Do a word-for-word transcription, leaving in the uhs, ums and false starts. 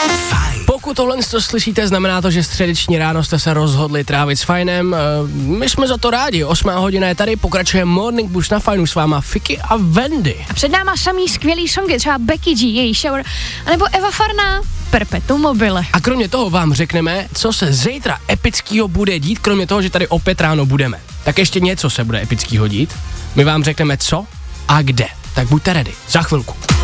Fajn. Pokud tohle to slyšíte, znamená to, že středeční ráno jste se rozhodli trávit s Fajnem. My jsme za to rádi. Osmá hodina je tady, pokračuje Morning Boost na Fajnu s váma Fiky a Wendy. A před náma samý skvělý songy, třeba Becky G, její Shower, anebo Eva Farná, Perpetuum mobile. A kromě toho vám řekneme, co se zítra epickýho bude dít, kromě toho, že tady opět ráno budeme. Tak ještě něco se bude epickýho dít. My vám řekneme co a kde. Tak buďte ready. Za chvilku.